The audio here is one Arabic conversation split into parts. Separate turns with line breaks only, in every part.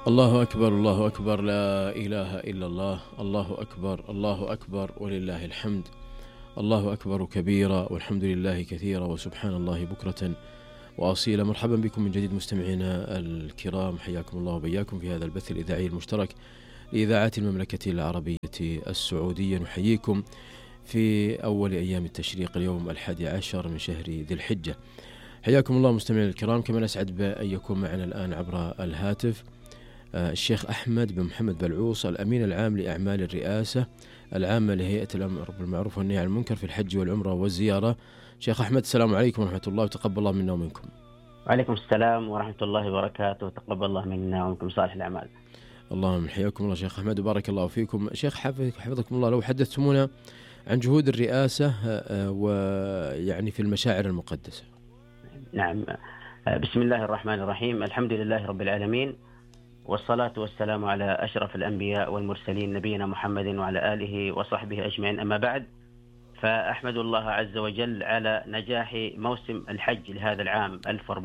الله أكبر الله أكبر، لا إله إلا الله، الله أكبر الله أكبر ولله الحمد. الله أكبر كبيرا والحمد لله كثيرا وسبحان الله بكرة وأصيلا. مرحبا بكم من جديد مستمعينا الكرام، حياكم الله وبياكم في هذا البث الإذاعي المشترك لإذاعات المملكة العربية السعودية. نحييكم في أول أيام التشريق، اليوم 11 من شهر ذي الحجة. حياكم الله مستمعينا الكرام. كما نسعد بأن يكون معنا الآن عبر الهاتف الشيخ أحمد بن محمد بلعوص، الأمين العام لأعمال الرئاسة العامة لهيئة الأمر بالمعروف والنهي عن المنكر في الحج والعمرة والزيارة. شيخ أحمد، السلام عليكم ورحمة الله وتقبل الله منا ومنكم.
وعليكم السلام ورحمة الله وبركاته، تقبل الله منا ومنكم صالح الأعمال.
اللهم حياكم الله شيخ أحمد وبارك الله فيكم. شيخ حفظكم الله، لو حدثتمونا عن جهود الرئاسة ويعني في المشاعر المقدسة.
نعم، بسم الله الرحمن الرحيم، الحمد لله رب العالمين، والصلاة والسلام على أشرف الأنبياء والمرسلين نبينا محمد وعلى آله وصحبه أجمعين. أما بعد، فأحمد الله عز وجل على نجاح موسم الحج لهذا العام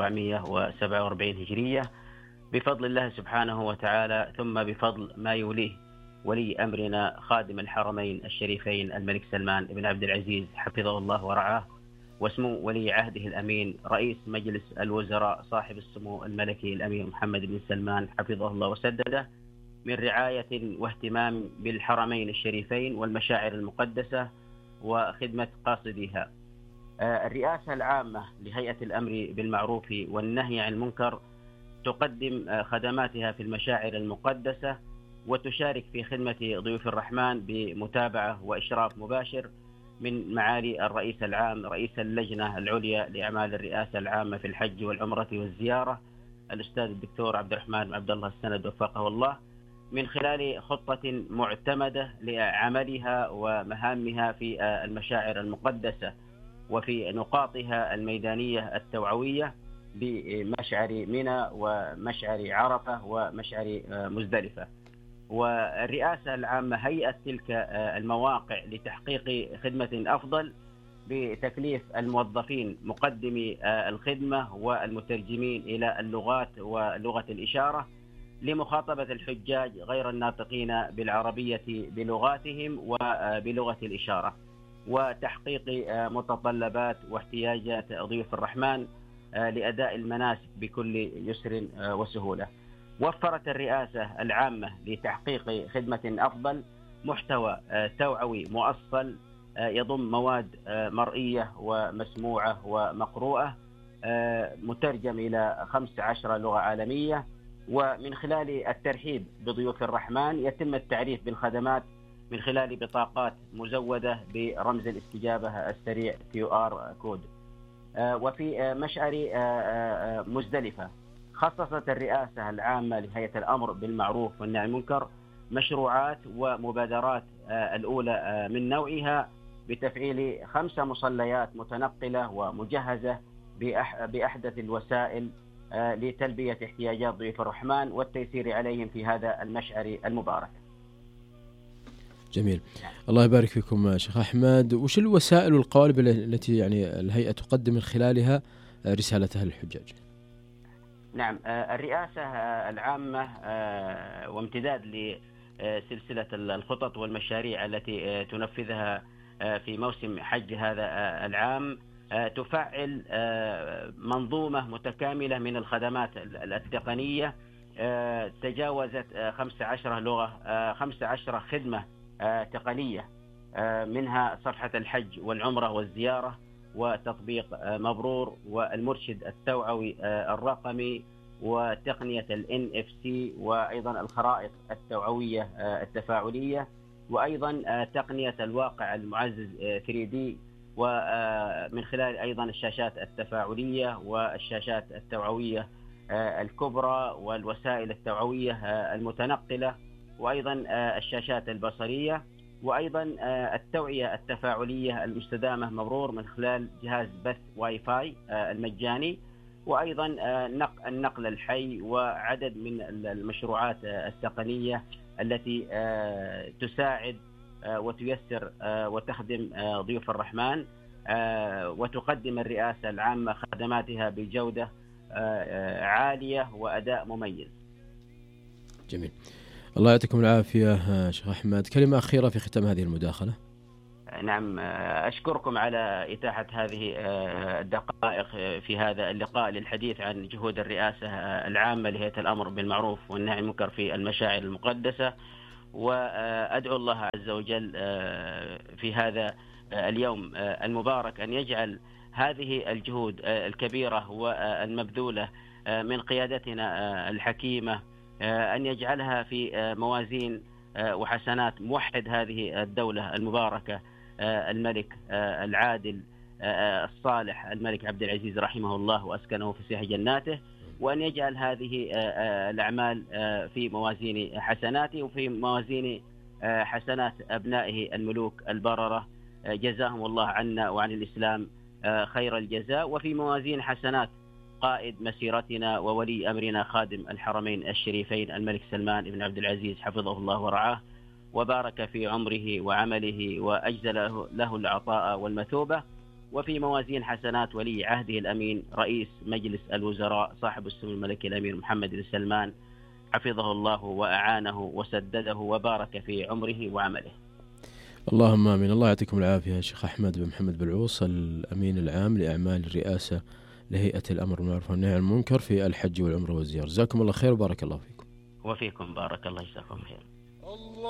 1447 هجرية بفضل الله سبحانه وتعالى، ثم بفضل ما يوليه ولي أمرنا خادم الحرمين الشريفين الملك سلمان بن عبد العزيز حفظه الله ورعاه، واسمو ولي عهده الأمين رئيس مجلس الوزراء صاحب السمو الملكي الأمير محمد بن سلمان حفظه الله وسدده، من رعاية واهتمام بالحرمين الشريفين والمشاعر المقدسة وخدمة قاصديها. الرئاسة العامة لهيئة الأمر بالمعروف والنهي عن المنكر تقدم خدماتها في المشاعر المقدسة، وتشارك في خدمة ضيوف الرحمن بمتابعة وإشراف مباشر من معالي الرئيس العام رئيس اللجنة العليا لأعمال الرئاسة العامة في الحج والعمرة والزيارة الأستاذ الدكتور عبد الرحمن عبد الله السند وفقه الله، من خلال خطة معتمدة لعملها ومهامها في المشاعر المقدسة وفي نقاطها الميدانية التوعوية بمشعر منى ومشعر عرفة ومشعر مزدلفة. والرئاسة العامة هيئت تلك المواقع لتحقيق خدمة أفضل بتكليف الموظفين مقدمي الخدمة والمترجمين إلى اللغات ولغة الإشارة لمخاطبة الحجاج غير الناطقين بالعربية بلغاتهم وبلغة الإشارة، وتحقيق متطلبات واحتياجات ضيوف الرحمن لأداء المناسك بكل يسر وسهولة. وفرت الرئاسة العامة لتحقيق خدمة أفضل محتوى توعوي مؤصل يضم مواد مرئية ومسموعة ومقروءة مترجم إلى 15 لغة عالمية. ومن خلال الترحيب بضيوف الرحمن يتم التعريف بالخدمات من خلال بطاقات مزودة برمز الاستجابة السريع QR كود. وفي مشعر مزدلفة خصصت الرئاسة العامة لهيئة الأمر بالمعروف والنهي عن المنكر مشروعات ومبادرات الأولى من نوعها بتفعيل 5 مصليات متنقلة ومجهزة بأحدث الوسائل لتلبية احتياجات ضيوف الرحمن والتيسير عليهم في هذا المشعر المبارك.
جميل، الله يبارك فيكم شيخ أحمد. وش الوسائل والقوالب التي يعني الهيئة تقدم من خلالها رسالتها للحجاج؟
نعم، الرئاسة العامة وامتداد لسلسلة الخطط والمشاريع التي تنفذها في موسم حج هذا العام تفعل منظومة متكاملة من الخدمات التقنية تجاوزت 15 لغة، 15 خدمة تقنية، منها صفحة الحج والعمرة والزيارة وتطبيق مبرور والمرشد التوعوي الرقمي وتقنية NFC، وأيضا الخرائط التوعوية التفاعلية، وأيضا تقنية الواقع المعزز 3D، ومن خلال أيضا الشاشات التفاعلية والشاشات التوعوية الكبرى والوسائل التوعوية المتنقلة، وأيضا الشاشات البصرية، وأيضا التوعية التفاعلية المستدامة مبرور من خلال جهاز بث واي فاي المجاني، وأيضا النقل الحي، وعدد من المشروعات التقنية التي تساعد وتيسر وتخدم ضيوف الرحمن، وتقدم الرئاسة العامة خدماتها بجودة عالية وأداء مميز.
جميل. الله يعطيكم العافية شيخ أحمد، كلمة أخيرة في ختام هذه المداخلة.
نعم، أشكركم على إتاحة هذه الدقائق في هذا اللقاء للحديث عن جهود الرئاسة العامة لهيئة الأمر بالمعروف والنهي عن المنكر في المشاعر المقدسة، وأدعو الله عز وجل في هذا اليوم المبارك أن يجعل هذه الجهود الكبيرة والمبذولة من قيادتنا الحكيمة أن يجعلها في موازين وحسنات موحد هذه الدولة المباركة الملك العادل الصالح الملك عبد العزيز رحمه الله وأسكنه في سيح جناته، وأن يجعل هذه الأعمال في موازين حسناته وفي موازين حسنات أبنائه الملوك البررة، جزاهم الله عنا وعن الإسلام خير الجزاء، وفي موازين حسنات قائد مسيرتنا وولي أمرنا خادم الحرمين الشريفين الملك سلمان بن عبد العزيز حفظه الله ورعاه وبارك في عمره وعمله وأجزل له العطاء والمثوبة، وفي موازين حسنات ولي عهده الأمين رئيس مجلس الوزراء صاحب السمو الملكي الأمير محمد بن سلمان حفظه الله وأعانه وسدده وبارك في عمره وعمله.
اللهم آمين. الله يعطيكم العافية شيخ أحمد بن محمد بالعوص، الأمين العام لأعمال الرئاسة لهيئة الأمر بالمعروف والنهي عن المنكر في الحج والعمرة والزيارة. جزاكم الله خير وبارك الله فيكم.
وفيكم بارك الله، جزاكم خير.